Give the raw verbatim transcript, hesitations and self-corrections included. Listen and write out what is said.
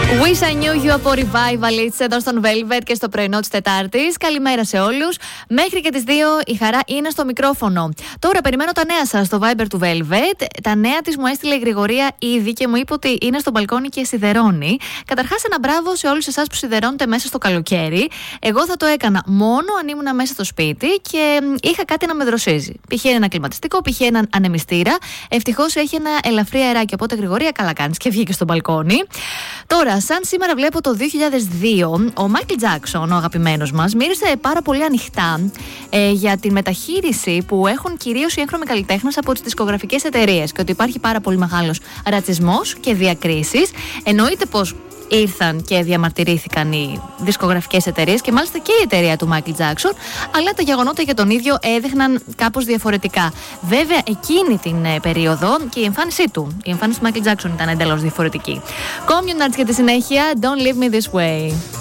Wish I knew you από Revival It's εδώ στον Velvet και στο πρωινό της Τετάρτης. Καλημέρα σε όλους. Μέχρι και τις δύο η Χαρά είναι στο μικρόφωνο. Τώρα περιμένω τα νέα σας στο Viber του Velvet. Τα νέα της μου έστειλε η Γρηγορία ήδη και μου είπε ότι είναι στο μπαλκόνι και σιδερώνει. Καταρχάς, ένα μπράβο σε όλους εσάς που σιδερώνετε μέσα στο καλοκαίρι. Εγώ θα το έκανα μόνο αν ήμουν μέσα στο σπίτι και είχα κάτι να με δροσίζει. Π.χ. ένα κλιματιστικό, π.χ. έναν ανεμιστήρα. Ευτυχώς έχει ένα ελαφρύ αεράκι. Οπότε, Γρηγορία, καλά κάνεις και βγήκε στο μπαλκόνι. Τώρα, σαν σήμερα βλέπω το δύο χιλιάδες δύο, ο Μάικλ Τζάκσον, ο αγαπημένος μας, μίλησε πάρα πολύ ανοιχτά ε, για τη μεταχείριση που έχουν κυρίως οι έγχρωμοι καλλιτέχνες από τις δισκογραφικές εταιρείες και ότι υπάρχει πάρα πολύ μεγάλος ρατσισμός και διακρίσεις. Εννοείται πως ήρθαν και διαμαρτυρήθηκαν οι δισκογραφικές εταιρείες και μάλιστα και η εταιρεία του Μάικλ Τζάκσον, αλλά τα γεγονότα για τον ίδιο έδειχναν κάπως διαφορετικά. Βέβαια, εκείνη την ε, περίοδο και η εμφάνισή του, η εμφάνιση του Μάικλ Τζάκσον ήταν εντελώς διαφορετική. Communards για τη συνέχεια, Don't Leave Me This Way.